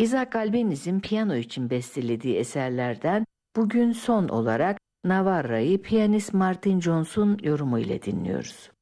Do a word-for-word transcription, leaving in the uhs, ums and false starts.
Isaac Albéniz'in piyano için bestelediği eserlerden bugün son olarak Navarra'yı piyanist Martin Jones'un yorumu ile dinliyoruz.